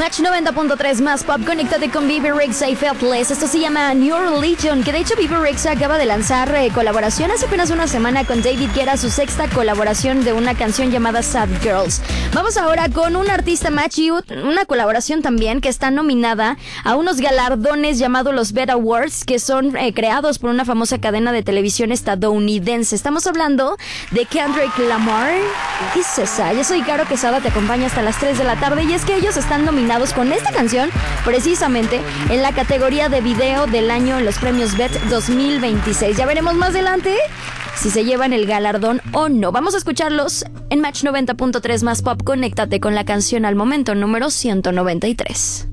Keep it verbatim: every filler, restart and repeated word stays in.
Match noventa punto tres más pop, conéctate con Bebe Rexha y Faithless. Esto se llama New Religion, que de hecho Bebe Rexha acaba de lanzar eh, colaboración hace apenas una semana con David Guetta, su sexta colaboración de una canción llamada Sad Girls. Vamos ahora con un artista match y una colaboración también que está nominada a unos galardones llamados los B E T Awards, que son eh, creados por una famosa cadena de televisión estadounidense. Estamos hablando de Kendrick Lamar y César. Yo soy Caro Quesada, te acompaño hasta las tres de la tarde y es que ellos están nominados con esta canción precisamente en la categoría de video del año en los premios B E T dos mil veintiséis. Ya veremos más adelante si se llevan el galardón o no. Vamos a escucharlos en Match noventa punto tres más pop. Conéctate con la canción al momento número ciento noventa y tres.